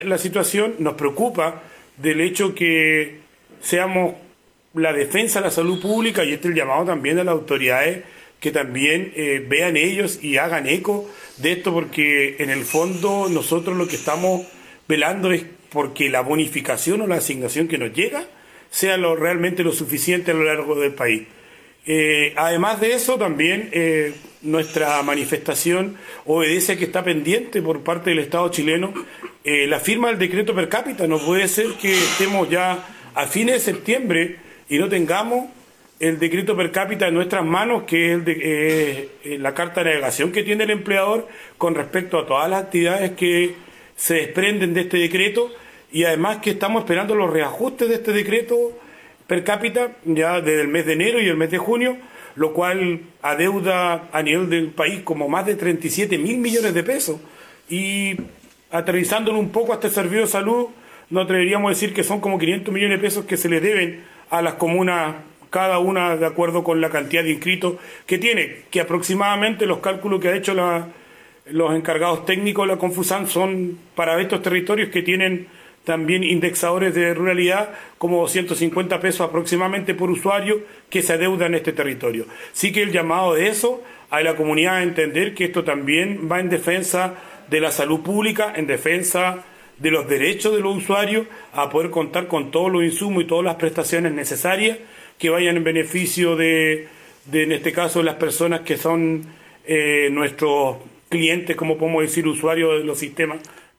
la situación, nos preocupa del hecho que seamos la defensa de la salud pública, y este es el llamado también a las autoridades que también vean ellos y hagan eco de esto, porque en el fondo nosotros lo que estamos velando es porque la bonificación o la asignación que nos llega sea realmente lo suficiente a lo largo del país. Además de eso, también nuestra manifestación obedece a que está pendiente por parte del Estado chileno la firma del decreto per cápita. No puede ser que estemos ya a fines de septiembre y no tengamos el decreto per cápita en nuestras manos, que es la carta de navegación que tiene el empleador con respecto a todas las actividades que se desprenden de este decreto, y además que estamos esperando los reajustes de este decreto per cápita ya desde el mes de enero y el mes de junio, lo cual adeuda a nivel del país como más de 37.000 millones de pesos. Y aterrizándolo un poco a este servicio de salud, no atreveríamos a decir que son como 500 millones de pesos que se le deben a las comunas, cada una de acuerdo con la cantidad de inscritos que tiene, que aproximadamente los cálculos que ha hecho los encargados técnicos de la Confusan son para estos territorios que tienen también indexadores de ruralidad como 250 pesos aproximadamente por usuario que se adeuda en este territorio. Sí que el llamado de eso a la comunidad a entender que esto también va en defensa de la salud pública, en defensa de los derechos de los usuarios a poder contar con todos los insumos y todas las prestaciones necesarias que vayan en beneficio de en este caso, las personas que son nuestros clientes, como podemos decir, usuarios de los sistemas.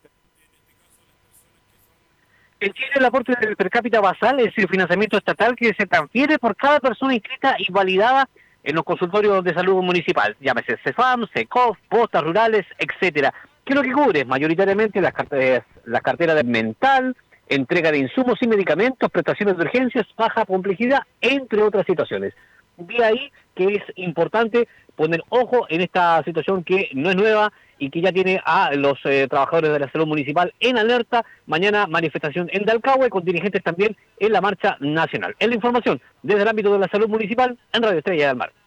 En Chile el aporte del per cápita basal es el financiamiento estatal que se transfiere por cada persona inscrita y validada en los consultorios de salud municipal, llámese CEFAM, CECOF, postas rurales, etcétera. ¿Qué es lo que cubre? Mayoritariamente las carteras de mental, entrega de insumos y medicamentos, prestaciones de urgencias, baja complejidad, entre otras situaciones. De ahí que es importante poner ojo en esta situación que no es nueva y que ya tiene a los trabajadores de la salud municipal en alerta. Mañana manifestación en Dalcahue con dirigentes también en la marcha nacional. Es la información desde el ámbito de la salud municipal en Radio Estrella del Mar.